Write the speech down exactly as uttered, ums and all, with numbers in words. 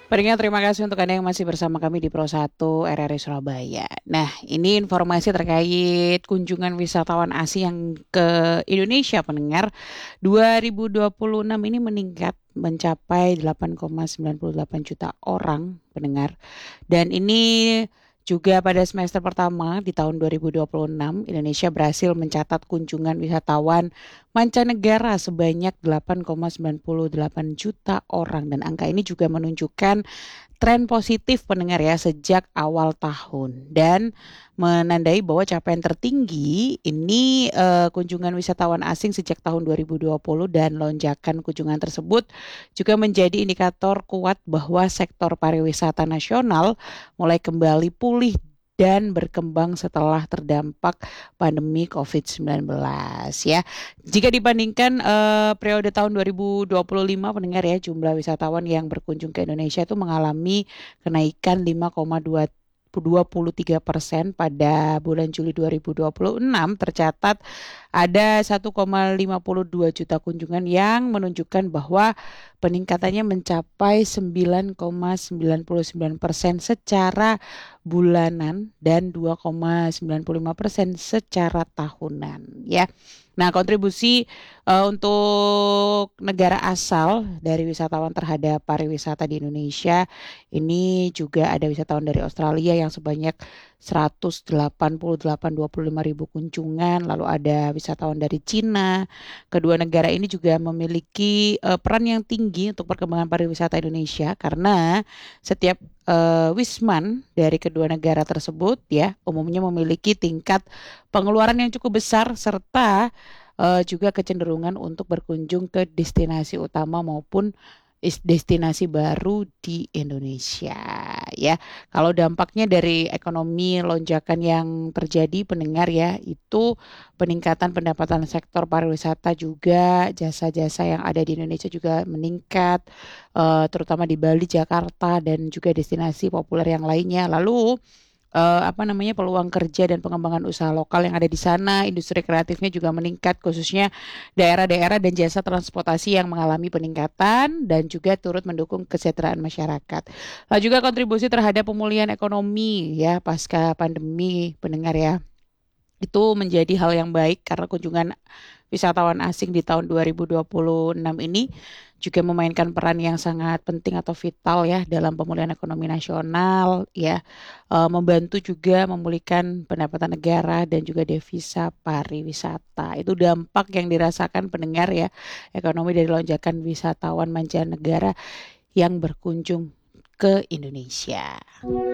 Pendengar, terima kasih untuk Anda yang masih bersama kami di Pro satu R R I Surabaya. Nah, ini informasi terkait kunjungan wisatawan asing yang ke Indonesia, pendengar. dua ribu dua puluh enam ini meningkat mencapai delapan koma sembilan delapan juta orang, pendengar. Dan ini juga pada semester pertama di tahun dua ribu dua puluh enam, Indonesia berhasil mencatat kunjungan wisatawan mancanegara sebanyak delapan koma sembilan delapan juta orang. Dan angka ini juga menunjukkan tren positif, pendengar ya, sejak awal tahun dan menandai bahwa capaian tertinggi ini eh, kunjungan wisatawan asing sejak tahun dua ribu dua puluh, dan lonjakan kunjungan tersebut juga menjadi indikator kuat bahwa sektor pariwisata nasional mulai kembali pulih dan berkembang setelah terdampak pandemi covid sembilan belas ya. Jika dibandingkan eh, periode tahun dua ribu dua puluh lima, pendengar ya, jumlah wisatawan yang berkunjung ke Indonesia itu mengalami kenaikan lima koma dua dua puluh tiga persen. Pada bulan Juli dua ribu dua puluh enam tercatat ada satu koma lima dua juta kunjungan yang menunjukkan bahwa peningkatannya mencapai sembilan koma sembilan sembilan persen secara bulanan dan dua koma sembilan lima persen secara tahunan ya. Nah, kontribusi eh, untuk negara asal dari wisatawan terhadap pariwisata di Indonesia ini juga ada wisatawan dari Australia yang sebanyak seratus delapan puluh delapan koma dua puluh lima ribu kunjungan, lalu ada wisatawan dari Cina. Kedua negara ini juga memiliki eh, peran yang tinggi untuk perkembangan pariwisata Indonesia karena setiap eh, wisman dari kedua negara tersebut ya umumnya memiliki tingkat pengeluaran yang cukup besar serta eh, juga kecenderungan untuk berkunjung ke destinasi utama maupun is- destinasi baru di Indonesia ya. Kalau dampaknya dari ekonomi lonjakan yang terjadi, pendengar ya, itu peningkatan pendapatan sektor pariwisata, juga jasa-jasa yang ada di Indonesia juga meningkat, eh, terutama di Bali, Jakarta, dan juga destinasi populer yang lainnya. Lalu eh, apa namanya, peluang kerja dan pengembangan usaha lokal yang ada di sana, industri kreatifnya juga meningkat, khususnya daerah-daerah dan jasa transportasi yang mengalami peningkatan dan juga turut mendukung kesejahteraan masyarakat. Lalu juga kontribusi terhadap pemulihan ekonomi ya pasca pandemi, pendengar ya, itu menjadi hal yang baik karena kunjungan wisatawan asing di tahun dua ribu dua puluh enam ini juga memainkan peran yang sangat penting atau vital ya dalam pemulihan ekonomi nasional ya. Eh, membantu juga memulihkan pendapatan negara dan juga devisa pariwisata. Itu dampak yang dirasakan, pendengar ya, ekonomi dari lonjakan wisatawan mancanegara yang berkunjung ke Indonesia.